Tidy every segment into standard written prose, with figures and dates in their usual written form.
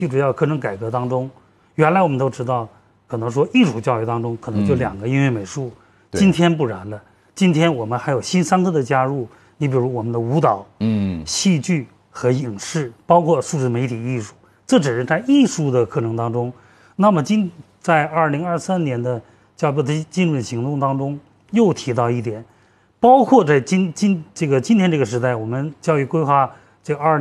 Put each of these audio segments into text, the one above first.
艺术教育课程改革当中，原来我们都知道，可能说艺术教育当中可能就2个音乐美术，今天不然了。今天我们还有新3科的加入，你比如我们的舞蹈、戏剧和影视，包括数字媒体艺术，这只是在艺术的课程当中。那么在2023年的教育部的精准行动当中，又提到一点，包括在今天这个时代，我们教育规划这个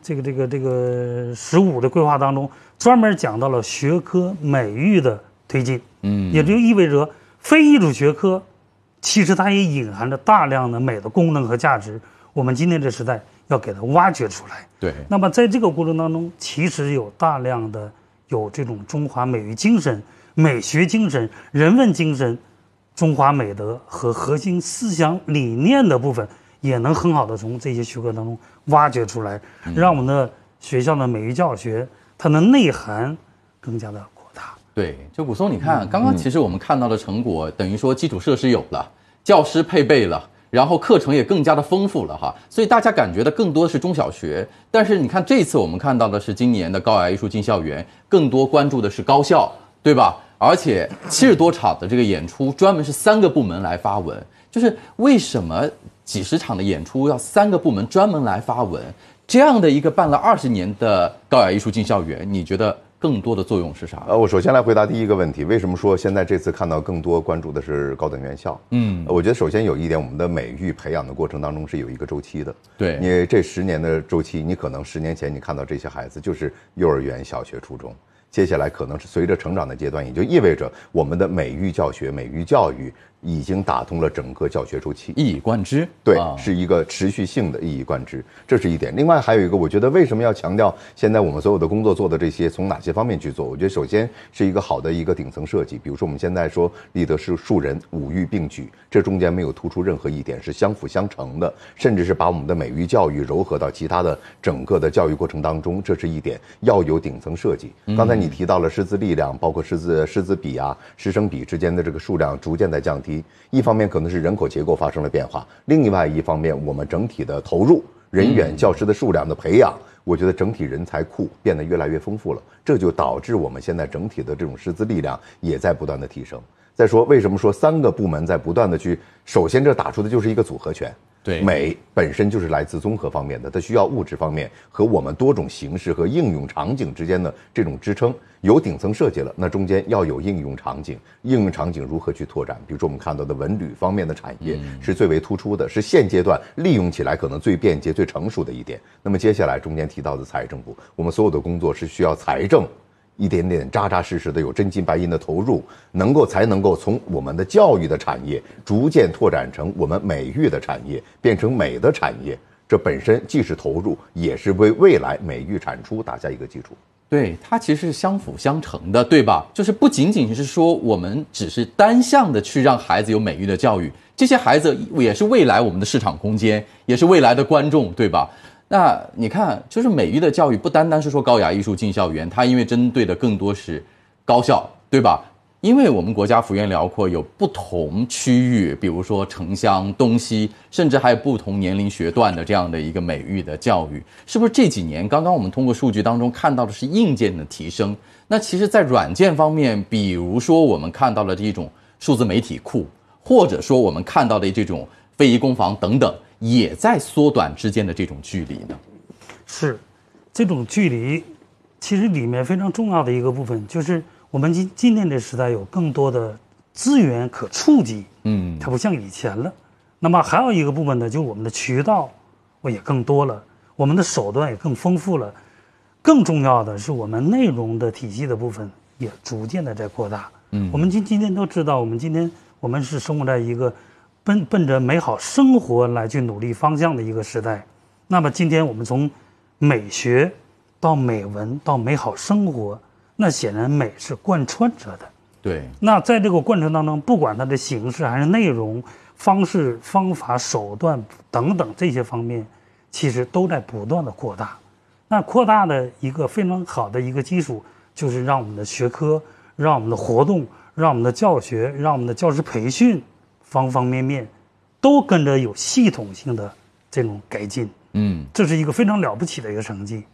15的规划当中，专门讲到了学科美育的推进。也就意味着非艺术学科，其实它也隐含着大量的美的功能和价值。我们今天这时代要给它挖掘出来。 对。 那么在这个过程当中，其实有大量的有这种中华美育精神、美学精神、人文精神、中华美德和核心思想理念的部分，也能很好的从这些学科当中挖掘出来，让我们的学校的美育教学它的内涵更加的扩大。 对，就古松，你看刚刚其实我们看到的成果，等于说基础设施有了，教师配备了，然后课程也更加的丰富了哈，所以大家感觉的更多的是中小学。但是你看这次我们看到的是今年的高雅艺术进校园，更多关注的是高校，对吧？而且70多场的这个演出，专门是3个部门来发文，就是为什么几十场的演出要3个部门专门来发文？这样的一个办了20年的高雅艺术进校园，你觉得更多的作用是啥？ 我首先来回答第一个问题，为什么说现在这次看到更多关注的是高等院校？我觉得首先有一点，我们的美育培养的过程当中是有一个周期的。 对， 你这10年的周期，你可能10年前你看到这些孩子就是幼儿园、小学、初中。接下来可能是随着成长的阶段，也就意味着我们的美育教学、美育教育已经打通了整个教学周期， 一以贯之。 对，是一个持续性的一以贯之，这是一点。另外还有一个，我觉得为什么要强调现在我们所有的工作做的这些从哪些方面去做？我觉得首先是一个好的一个顶层设计，比如说我们现在说立德是树人五育并举，这中间没有突出任何一点，是相辅相成的，甚至是把我们的美育教育糅合到其他的整个的教育过程当中，这是一点要有顶层设计。刚才你提到了师资力量，包括师资比啊、师生比之间的这个数量逐渐在降低。一方面可能是人口结构发生了变化，另外一方面我们整体的投入人员、教师的数量的培养，我觉得整体人才库变得越来越丰富了，这就导致我们现在整体的这种师资力量也在不断的提升。再说为什么说3个部门在不断的去，首先这打出的就是一个组合拳。 对， 美本身就是来自综合方面的，它需要物质方面和我们多种形式和应用场景之间的这种支撑。有顶层设计了，那中间要有应用场景，应用场景如何去拓展？比如说我们看到的文旅方面的产业是最为突出的，是现阶段利用起来可能最便捷、最成熟的一点。那么接下来中间提到的财政部，我们所有的工作是需要财政一点点扎扎实实的有真金白银的投入，才能够从我们的教育的产业逐渐拓展成我们美育的产业，变成美的产业。这本身既是投入，也是为未来美育产出打下一个基础。 对，它其实是相辅相成的，对吧？就是不仅仅是说我们只是单向的去让孩子有美育的教育，这些孩子也是未来我们的市场空间，也是未来的观众，对吧？那你看，就是美育的教育不单单是说高雅艺术进校园，它因为针对的更多是高校，对吧？因为我们国家幅员辽阔，有不同区域，比如说城乡、东西，甚至还有不同年龄学段的这样的一个美育的教育，是不是这几年刚刚我们通过数据当中看到的是硬件的提升？那其实在软件方面，比如说我们看到的这种数字媒体库，或者说我们看到的这种非遗工坊等等，也在缩短之间的这种距离呢？是， 这种距离其实里面非常重要的一个部分就是我们今天这时代有更多的资源可触及，它不像以前了。那么还有一个部分呢，就是我们的渠道也更多了，我们的手段也更丰富了。更重要的是，我们内容的体系的部分也逐渐的在扩大。我们今天都知道，我们是生活在一个奔着美好生活来去努力方向的一个时代。那么今天我们从美学到美文到美好生活，那显然美是贯穿着的。 对。 那在这个贯穿当中，不管它的形式还是内容、方式、方法、手段等等这些方面，其实都在不断的扩大。那扩大的一个非常好的一个基础，就是让我们的学科、让我们的活动、让我们的教学、让我们的教师培训，方方面面都跟着有系统性的这种改进。这是一个非常了不起的一个成绩。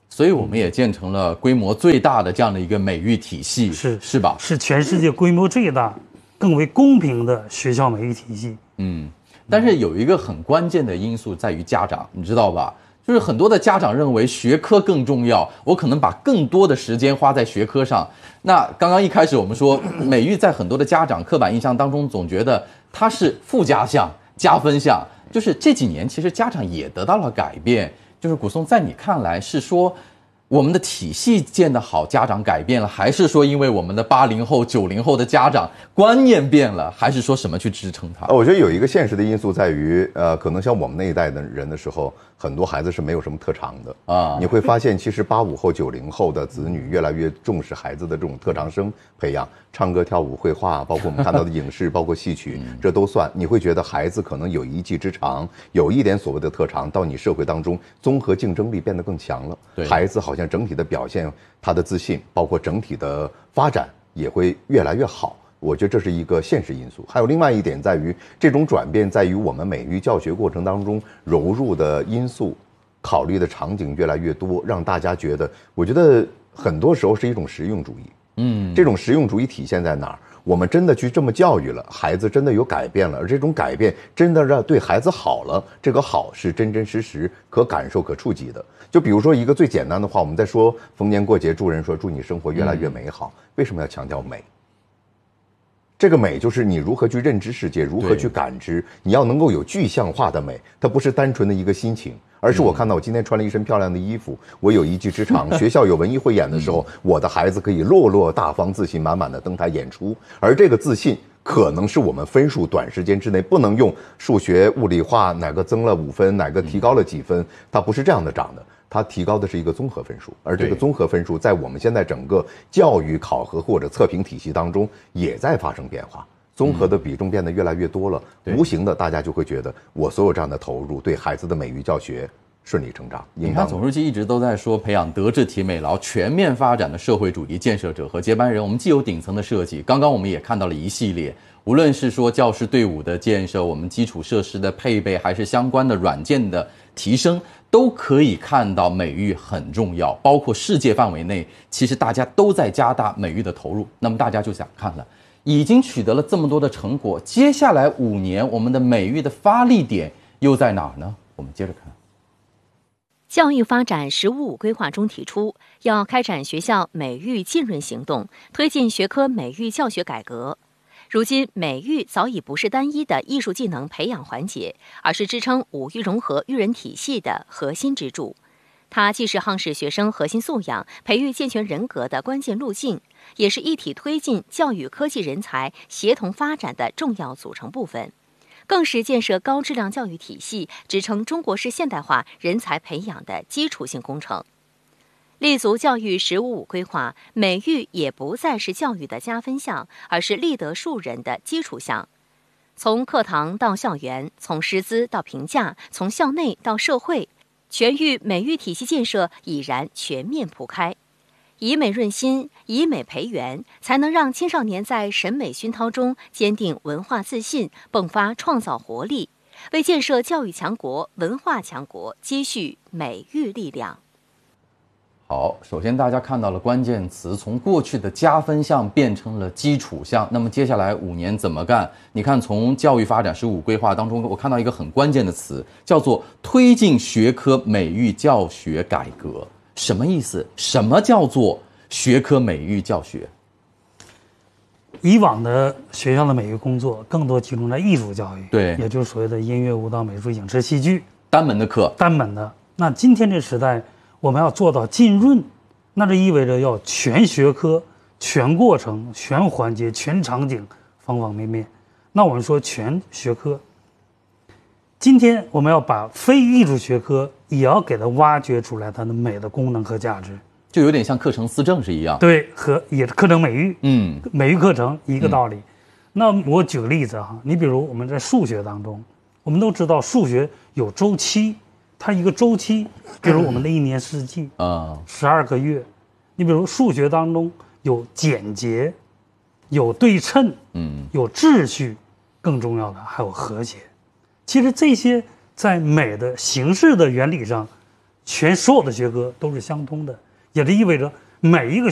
所以我们也建成了规模最大的这样的一个美育体系，是吧？ 是全世界规模最大、更为公平的学校美育体系。 但是有一个很关键的因素在于家长，你知道吧？就是很多的家长认为学科更重要，我可能把更多的时间花在学科上。那刚刚一开始我们说，美育在很多的家长刻板印象当中，总觉得它是附加项、加分项。就是这几年，其实家长也得到了改变。就是古松，在你看来是说我们的体系建得好，家长改变了，还是说因为我们的80后、90后的家长观念变了，还是说什么去支撑它？ 我觉得有一个现实的因素在于，可能像我们那一代的人的时候，很多孩子是没有什么特长的啊。你会发现，其实85后、90后的子女越来越重视孩子的这种特长生培养，唱歌、跳舞、绘画，包括我们看到的影视，包括戏曲，这都算。你会觉得孩子可能有一技之长，有一点所谓的特长，到你社会当中，综合竞争力变得更强了。对，孩子好像整体的表现，他的自信，包括整体的发展也会越来越好。我觉得这是一个现实因素。还有另外一点在于，这种转变在于我们美育教学过程当中融入的因素、考虑的场景越来越多，让大家觉得，我觉得很多时候是一种实用主义。这种实用主义体现在哪儿？我们真的去这么教育了，孩子真的有改变了，而这种改变真的让对孩子好了，这个好是真真实实可感受、可触及的。就比如说一个最简单的话，我们在说逢年过节祝人说祝你生活越来越美好，为什么要强调美？这个美就是你如何去认知世界，如何去感知，你要能够有具象化的美，它不是单纯的一个心情，而是我看到我今天穿了一身漂亮的衣服，我有一技之长，学校有文艺汇演的时候，我的孩子可以落落大方、自信满满的登台演出，而这个自信可能是我们分数短时间之内不能用数学、物理化哪个增了5分，哪个提高了几分，它不是这样的涨的。它提高的是一个综合分数，而这个综合分数在我们现在整个教育考核或者测评体系当中也在发生变化，综合的比重变得越来越多了，无形的大家就会觉得我所有这样的投入对孩子的美育教学顺理成章。 你看总书记一直都在说培养德智体美劳全面发展的社会主义建设者和接班人，我们既有顶层的设计，刚刚我们也看到了一系列，无论是说教师队伍的建设，我们基础设施的配备，还是相关的软件的提升，都可以看到美育很重要，包括世界范围内，其实大家都在加大美育的投入。那么大家就想看了，已经取得了这么多的成果，接下来5年我们的美育的发力点又在哪儿呢？我们接着看。 教育发展“15+5”规划中提出，要开展学校美育浸润行动，推进学科美育教学改革。如今，美育早已不是单一的艺术技能培养环节，而是支撑五育融合育人体系的核心支柱。它既是夯实学生核心素养、培育健全人格的关键路径，也是一体推进教育科技人才协同发展的重要组成部分，更是建设高质量教育体系、支撑中国式现代化人才培养的基础性工程。立足教育“15+5”规划，美育也不再是教育的加分项，而是立德树人的基础项。从课堂到校园，从师资到评价，从校内到社会，全域美育体系建设已然全面铺开。以美润心，以美培元，才能让青少年在审美熏陶中坚定文化自信，迸发创造活力，为建设教育强国、文化强国积蓄美育力量。 好，首先大家看到了关键词，从过去的加分项变成了基础项。那么接下来5年怎么干？你看，从教育发展15规划当中，我看到一个很关键的词，叫做推进学科美育教学改革。什么意思？什么叫做学科美育教学？ 以往的学校的美育工作更多集中在艺术教育， 对， 也就是所谓的音乐、舞蹈、美术、影视、戏剧单门的课， 单门的。那今天这时代，我们要做到浸润，那这意味着要全学科、全过程、全环节、全场景、方方面面。那我们说全学科，今天我们要把非艺术学科也要给它挖掘出来它的美的功能和价值， 就有点像课程思政是一样。 对，和也是课程美育，美育课程一个道理。那我举个例子哈，你比如我们在数学当中，我们都知道数学有周期。它一个周期，比如我们的1年4季，12个月。你比如数学当中有简洁，有对称，有秩序，更重要的还有和谐。其实这些在美的形式的原理上， 所有的学科都是相通的，也就意味着每一个